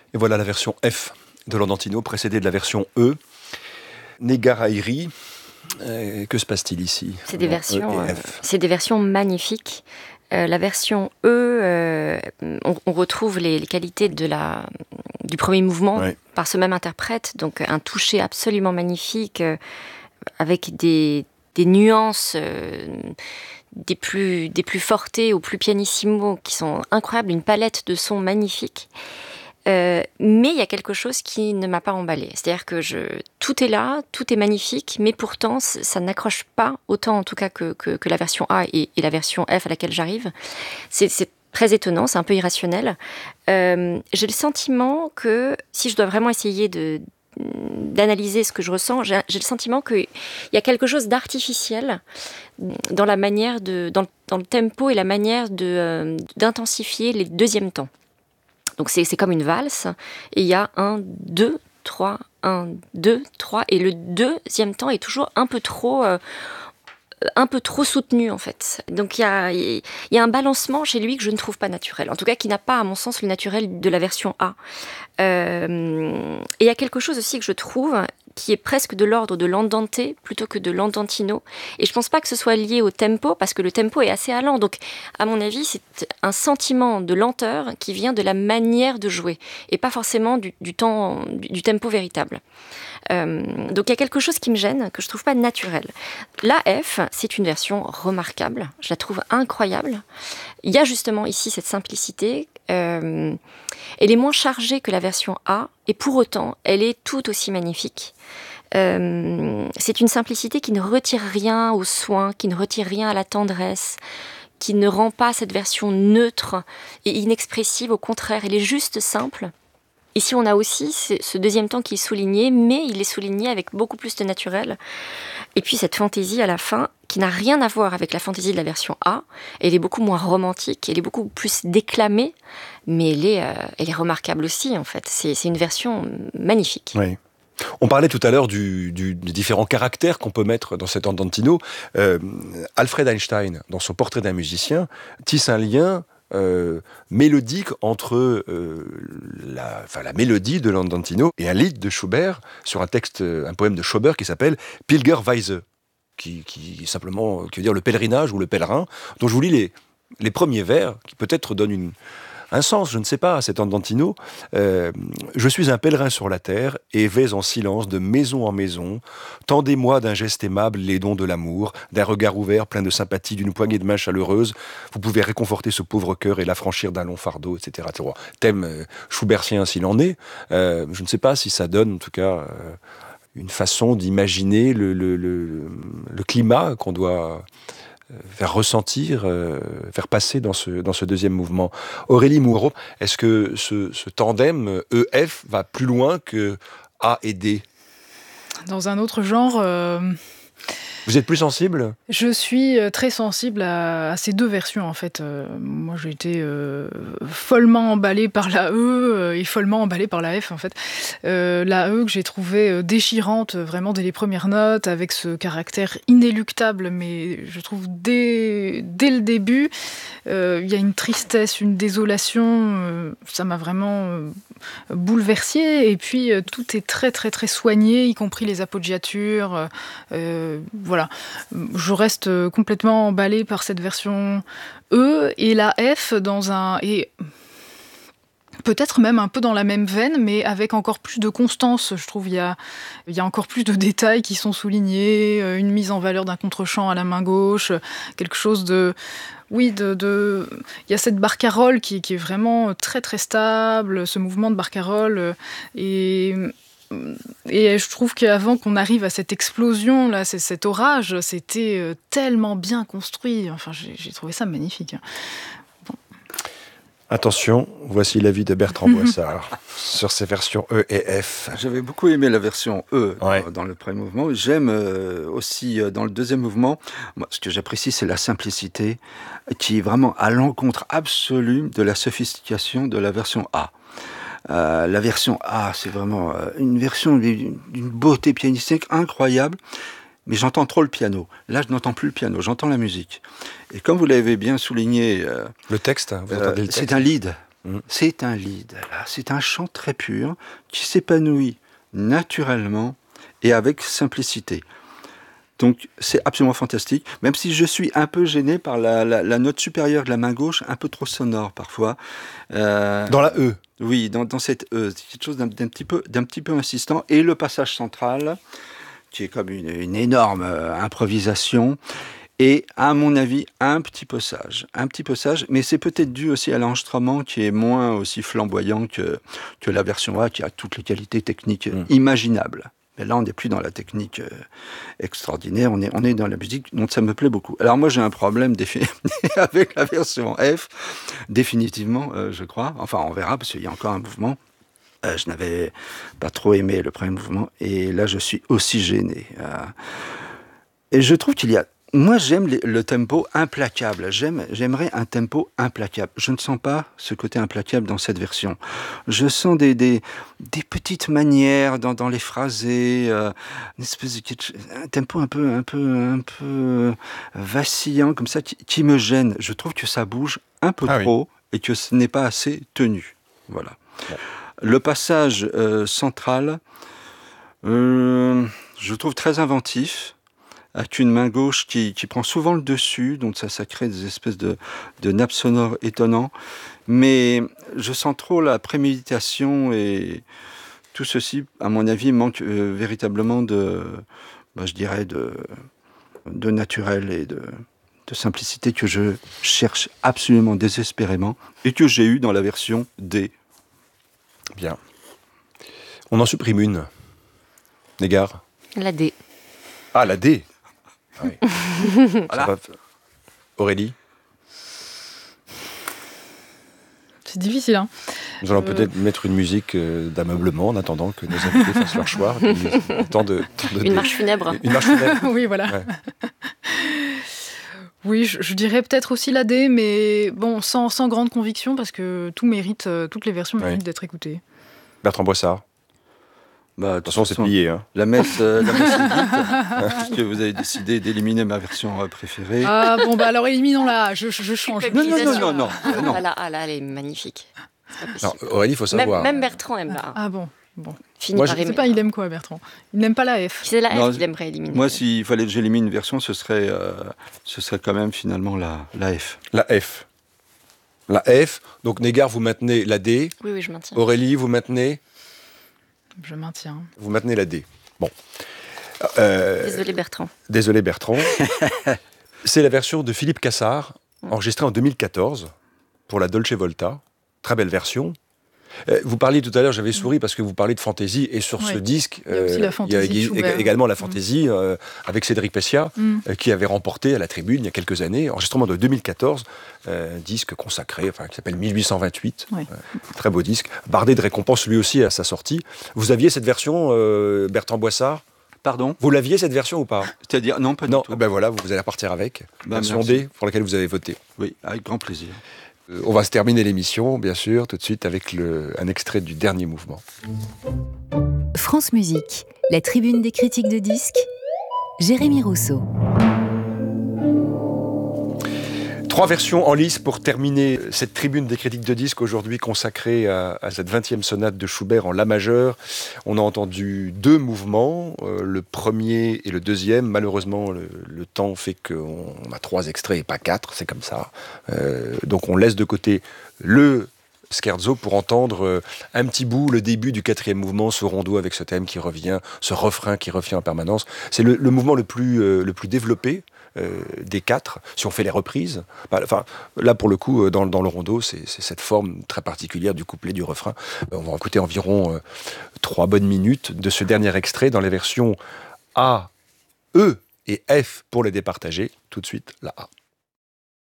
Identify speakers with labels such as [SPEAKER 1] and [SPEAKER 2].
[SPEAKER 1] Et voilà la version F de l'Andantino, précédée de la version E. Negarairi, que se passe-t-il ici?
[SPEAKER 2] C'est des versions magnifiques. La version E, on retrouve les qualités du premier mouvement par ce même interprète, donc un toucher absolument magnifique, avec des nuances des plus fortés au plus pianissimo qui sont incroyables, une palette de sons magnifiques. Mais il y a quelque chose qui ne m'a pas emballée. C'est-à-dire que tout est là, tout est magnifique, mais pourtant ça n'accroche pas autant en tout cas que la version A et la version F à laquelle j'arrive. C'est très étonnant, c'est un peu irrationnel. J'ai le sentiment que si je dois vraiment essayer d'analyser ce que je ressens, j'ai le sentiment qu'il y a quelque chose d'artificiel dans la manière dans le tempo et la manière d'intensifier les deuxièmes temps. Donc c'est comme une valse, et il y a 1, 2, 3, 1, 2, 3, et le deuxième temps est toujours un peu trop soutenu en fait. Donc il y a un balancement chez lui que je ne trouve pas naturel, en tout cas qui n'a pas à mon sens le naturel de la version A. Et il y a quelque chose aussi que je trouve qui est presque de l'ordre de l'andante plutôt que de l'andantino. Et je pense pas que ce soit lié au tempo, parce que le tempo est assez allant. Donc, à mon avis, c'est un sentiment de lenteur qui vient de la manière de jouer, et pas forcément du tempo véritable. Donc, il y a quelque chose qui me gêne, que je trouve pas naturel. La F, c'est une version remarquable. Je la trouve incroyable. Il y a justement ici cette simplicité. Elle est moins chargée que la version A, et pour autant, elle est tout aussi magnifique. C'est une simplicité qui ne retire rien au soin, qui ne retire rien à la tendresse, qui ne rend pas cette version neutre et inexpressive. Au contraire, elle est juste simple. Ici, on a aussi ce deuxième temps qui est souligné, mais il est souligné avec beaucoup plus de naturel. Et puis cette fantaisie à la fin, qui n'a rien à voir avec la fantaisie de la version A. Elle est beaucoup moins romantique, elle est beaucoup plus déclamée, mais elle est remarquable aussi, en fait. C'est une version magnifique.
[SPEAKER 1] Oui. On parlait tout à l'heure des différents caractères qu'on peut mettre dans cet andantino. Alfred Einstein, dans son portrait d'un musicien, tisse un lien mélodique entre la mélodie de l'andantino et un lied de Schubert sur un poème de Schubert qui s'appelle Pilgerweise, qui veut dire le pèlerinage ou le pèlerin, dont je vous lis les premiers vers, qui peut-être donnent un sens, je ne sais pas, à cet andantino. Je suis un pèlerin sur la terre et vais en silence de maison en maison. Tendez-moi d'un geste aimable les dons de l'amour, d'un regard ouvert plein de sympathie, d'une poignée de main chaleureuse. Vous pouvez réconforter ce pauvre cœur et l'affranchir d'un long fardeau, etc. Thème schubertien s'il en est. Je ne sais pas si ça donne, en tout cas, une façon d'imaginer le climat qu'on doit faire ressentir, faire passer dans ce deuxième mouvement. Aurélie Moureau, est-ce que ce tandem EF va plus loin que A et D?
[SPEAKER 3] Dans un autre genre...
[SPEAKER 1] Vous êtes plus sensible ?
[SPEAKER 3] Je suis très sensible à ces deux versions, en fait. Moi, j'ai été follement emballée par la E et follement emballée par la F, en fait. La E que j'ai trouvée déchirante, vraiment dès les premières notes, avec ce caractère inéluctable, mais je trouve dès le début, il y a une tristesse, une désolation, ça m'a vraiment bouleversée. Et puis, tout est très, très, très soigné, y compris les appoggiatures. Voilà, je reste complètement emballée par cette version E et la F et peut-être même un peu dans la même veine, mais avec encore plus de constance. Je trouve il y a encore plus de détails qui sont soulignés, une mise en valeur d'un contre-champ à la main gauche, quelque chose de... Oui, il y a cette barcarolle qui est vraiment très très stable, ce mouvement de barcarolle, et je trouve qu'avant qu'on arrive à cette explosion, là, cet orage, c'était tellement bien construit. Enfin, j'ai trouvé ça magnifique. Bon.
[SPEAKER 1] Attention, voici l'avis de Bertrand Boissard sur ces versions E et F.
[SPEAKER 4] J'avais beaucoup aimé la version E dans le premier mouvement. J'aime aussi dans le deuxième mouvement. Moi, ce que j'apprécie, c'est la simplicité qui est vraiment à l'encontre absolue de la sophistication de la version A. La version A, c'est vraiment une version d'une beauté pianistique incroyable, mais j'entends trop le piano. Là, je n'entends plus le piano, j'entends la musique. Et comme vous l'avez bien souligné...
[SPEAKER 1] le texte, vous entendez le texte ?
[SPEAKER 4] C'est un lead. C'est un lead, là. C'est un chant très pur qui s'épanouit naturellement et avec simplicité. Donc c'est absolument fantastique, même si je suis un peu gêné par la note supérieure de la main gauche, un peu trop sonore parfois.
[SPEAKER 1] Dans la E.
[SPEAKER 4] Oui, dans cette E, c'est quelque chose d'un petit peu insistant. Et le passage central, qui est comme une énorme improvisation, et à mon avis, un petit peu sage, mais c'est peut-être dû aussi à l'enregistrement qui est moins aussi flamboyant que la version A, qui a toutes les qualités techniques imaginables. Mais là, on n'est plus dans la technique extraordinaire, on est dans la musique, donc ça me plaît beaucoup. Alors moi, j'ai un problème avec la version F, définitivement, je crois. Enfin, on verra, parce qu'il y a encore un mouvement. Je n'avais pas trop aimé le premier mouvement, et là, je suis aussi gêné. Et je trouve qu'il y a... Moi, j'aime le tempo implacable. J'aimerais un tempo implacable. Je ne sens pas ce côté implacable dans cette version. Je sens des petites manières dans les phrasés, une espèce un tempo un peu vacillant comme ça qui me gêne. Je trouve que ça bouge un peu trop et que ce n'est pas assez tenu. Voilà. Ouais. Le passage central, je trouve très inventif. Avec une main gauche qui prend souvent le dessus, donc ça crée des espèces de nappes sonores étonnants. Mais je sens trop la préméditation et tout ceci, à mon avis, manque véritablement de naturel et de simplicité que je cherche absolument désespérément et que j'ai eu dans la version D.
[SPEAKER 1] Bien. On en supprime une. Négar.
[SPEAKER 2] La D.
[SPEAKER 1] Ah, la D. Oui.
[SPEAKER 4] Voilà.
[SPEAKER 1] Aurélie.
[SPEAKER 3] C'est difficile, hein.
[SPEAKER 1] Nous allons peut-être mettre une musique d'ameublement en attendant que nos invités fassent leur choix.
[SPEAKER 2] Une marche funèbre.
[SPEAKER 1] Une marche funèbre.
[SPEAKER 3] Oui, voilà. Ouais. Oui, je dirais peut-être aussi la D, mais bon, sans grande conviction, parce que toutes les versions méritent d'être écoutées.
[SPEAKER 1] Bertrand Boissard.
[SPEAKER 4] De
[SPEAKER 1] toute façon, c'est plié. Hein.
[SPEAKER 4] La messe est dite, puisque vous avez décidé d'éliminer ma version préférée.
[SPEAKER 3] Ah bon, alors éliminons-la, je change.
[SPEAKER 4] Non.
[SPEAKER 2] Ah là, elle est magnifique.
[SPEAKER 1] Non, Aurélie, il faut savoir.
[SPEAKER 2] Même Bertrand aime pas.
[SPEAKER 3] Ah bon.
[SPEAKER 2] Moi, je
[SPEAKER 3] sais pas, il aime quoi, Bertrand? Il n'aime pas la F.
[SPEAKER 2] C'est la F qu'il aimerait éliminer.
[SPEAKER 4] Moi, s'il fallait que j'élimine une version, ce serait quand même finalement la F.
[SPEAKER 1] La F. La F. Donc, Négar, vous maintenez la D.
[SPEAKER 2] Oui, je maintiens.
[SPEAKER 1] Aurélie, vous maintenez?
[SPEAKER 3] Je maintiens.
[SPEAKER 1] Vous maintenez la D. Bon.
[SPEAKER 2] Désolé, Bertrand.
[SPEAKER 1] C'est la version de Philippe Cassard, enregistrée en 2014 pour la Dolce Volta. Très belle version. Vous parliez tout à l'heure, j'avais souri parce que vous parliez de fantaisie, et sur ce disque, il y a également la fantaisie avec Cédric Pescia, qui avait remporté à la Tribune il y a quelques années, enregistrement de 2014, disque consacré, qui s'appelle 1828, très beau disque, bardé de récompenses lui aussi à sa sortie. Vous aviez cette version, Bertrand Boissard?
[SPEAKER 4] Pardon?
[SPEAKER 1] Vous l'aviez cette version ou pas?
[SPEAKER 4] C'est-à-dire, non, pas du tout.
[SPEAKER 1] Ben voilà, vous allez repartir avec. Version D, pour laquelle vous avez voté.
[SPEAKER 4] Oui, avec grand plaisir.
[SPEAKER 1] On va se terminer l'émission, bien sûr, tout de suite avec un extrait du dernier mouvement.
[SPEAKER 5] France Musique, la tribune des critiques de disques, Jérémy Rousseau.
[SPEAKER 1] 3 versions en lice pour terminer cette tribune des critiques de disques aujourd'hui consacrée à cette 20e sonate de Schubert en La majeur. On a entendu 2 mouvements, le premier et le deuxième. Malheureusement, le temps fait qu'on a 3 extraits et pas 4, c'est comme ça. Donc on laisse de côté le scherzo pour entendre un petit bout, le début du 4e mouvement, ce rondo avec ce thème qui revient, ce refrain qui revient en permanence. C'est le mouvement le plus développé des 4, si on fait les reprises. Là, pour le coup, dans le rondo, c'est cette forme très particulière du couplet, du refrain. On va écouter environ 3 bonnes minutes de ce dernier extrait dans les versions A, E et F pour les départager. Tout de suite, la A.